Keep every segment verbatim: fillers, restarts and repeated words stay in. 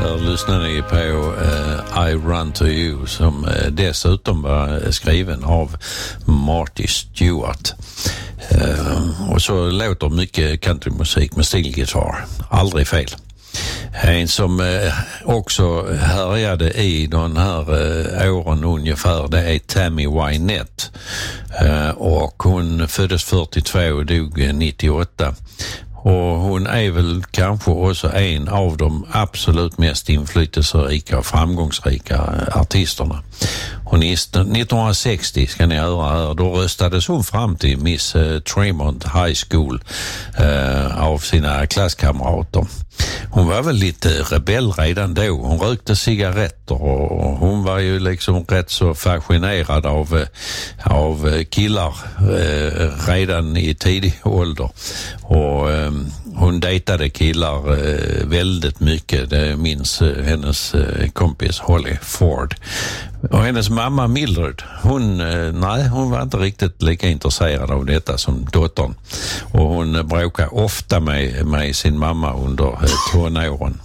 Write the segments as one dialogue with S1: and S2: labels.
S1: här lyssnar ni på uh, I Run To You som uh, dessutom var skriven av Marty Stewart. Uh, och så låter mycket countrymusik med stilgitarr. Aldrig fel. En som eh, också härjade i de här eh, åren ungefär, det är Tammy Wynette. Eh, och hon föddes fyrtiotvå och dog nittioåtta. Och hon är väl kanske också en av de absolut mest inflytelserika och framgångsrika artisterna. Och nittonhundrasextio ska ni höra här, då röstades hon fram till Miss eh, Tremont High School eh, av sina klasskamrater. Hon var väl lite rebell redan då. Hon rökte cigaretter och hon var ju liksom rätt så fascinerad av, av killar eh, redan i tidig ålder. Och eh, hon dejtade killar eh, väldigt mycket. Det minns eh, hennes eh, kompis Holly Ford. Och hennes mamma Mildred, hon, eh, nej, hon var inte riktigt lika intresserad av detta som dottern. Och hon bråkade ofta med, med sin mamma under eh, tonåren.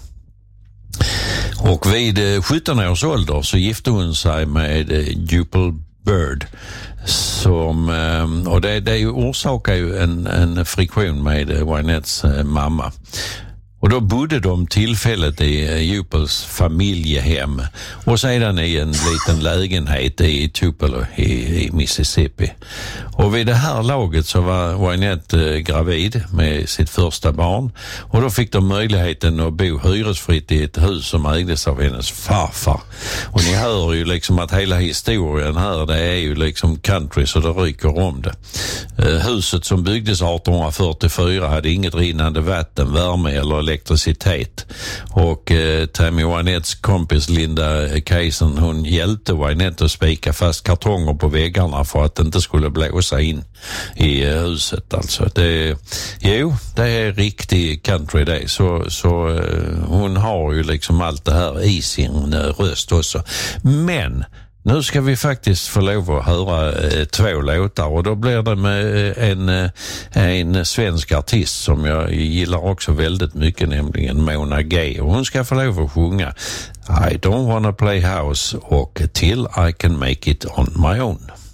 S1: Och vid sjutton års ålder så gifte hon sig med Jubal Bird. Som, och det, det orsakar ju en, en friktion med Wynettes mamma. Och då bodde de tillfället i Jubals familjehem och sedan i en liten lägenhet i Tupelo i, i Mississippi. Och vid det här laget så var Wynette gravid med sitt första barn och då fick de möjligheten att bo hyresfritt i ett hus som ägdes av hennes farfar. Och ni hör ju liksom att hela historien här, det är ju liksom country så det ryker om det. Huset som byggdes arton fyrtiofyra hade inget rinnande vatten, värme eller elektricitet. Och eh, Tammy Wynettes kompis Linda Kaysen, hon hjälpte Wynette att spika fast kartonger på väggarna för att det inte skulle blåsa in i eh, huset. Alltså det, jo, det är riktig country det. Så, så eh, hon har ju liksom allt det här i sin eh, röst också. Men nu ska vi faktiskt få lov att höra eh, två låtar och då blir det med en, eh, en svensk artist som jag gillar också väldigt mycket, nämligen Mona Gay. Och hon ska få lov att sjunga I Don't Wanna Play House och Till I Can Make It On My Own.